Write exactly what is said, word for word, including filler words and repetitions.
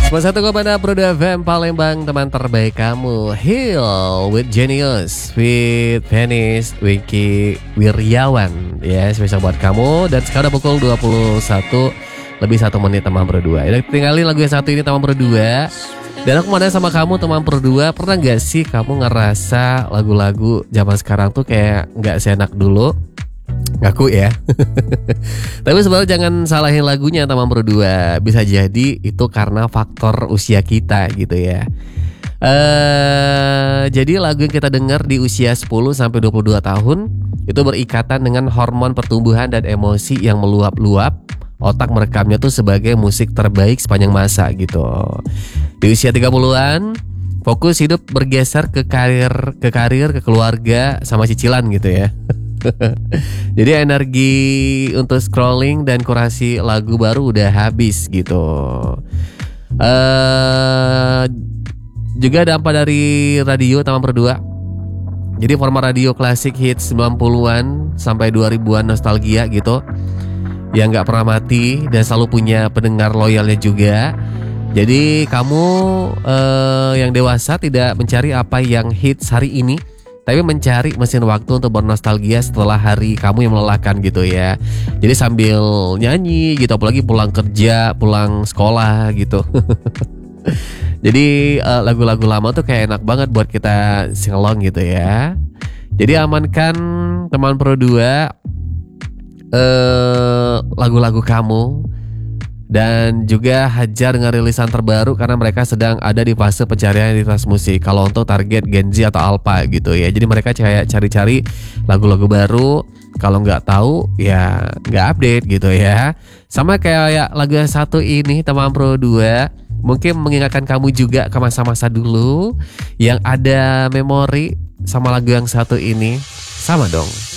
sembilan puluh satu koma enam Pro F M Palembang, teman terbaik kamu. Heal with Genius, with Venice, Wiki Wiryawan. Ya, spesial buat kamu. Dan sekarang pukul dua puluh satu lebih satu menit teman berdua. Ya, tinggalin lagu yang satu ini teman berdua. Dan aku mau nanya sama kamu teman berdua, pernah gak sih kamu ngerasa lagu-lagu zaman sekarang tuh kayak gak seenak dulu? Ngaku ya. Tapi sebenarnya jangan salahin lagunya teman berdua. Bisa jadi itu karena faktor usia kita gitu ya. Uh, jadi lagu yang kita dengar di usia sepuluh sampai dua puluh dua tahun itu berikatan dengan hormon pertumbuhan dan emosi yang meluap-luap. Otak merekamnya tuh sebagai musik terbaik sepanjang masa gitu. Di usia tiga puluhan fokus hidup bergeser ke karir, ke karir, ke keluarga sama cicilan gitu ya. Jadi energi untuk scrolling dan kurasi lagu baru udah habis gitu. uh, Juga dampak dari radio teman berdua. Jadi format radio klasik hits sembilan puluhan sampai dua ribuan nostalgia gitu, yang gak pernah mati dan selalu punya pendengar loyalnya juga. Jadi kamu uh, yang dewasa tidak mencari apa yang hits hari ini, tapi mencari mesin waktu untuk bernostalgia setelah hari kamu yang melelahkan gitu ya. Jadi sambil nyanyi gitu, apalagi pulang kerja, pulang sekolah gitu. Jadi uh, lagu-lagu lama tuh kayak enak banget buat kita sing along gitu ya. Jadi amankan teman Pro dua uh, lagu-lagu kamu. Dan juga hajar dengan rilisan terbaru karena mereka sedang ada di fase pencarian identitas musik. Kalau untuk target Gen Z atau Alpha gitu ya. Jadi mereka kayak cari-cari lagu-lagu baru. Kalau nggak tahu ya nggak update gitu ya. Sama kayak lagu yang satu ini teman Pro dua, mungkin mengingatkan kamu juga ke masa-masa dulu yang ada memori sama lagu yang satu ini. Sama dong.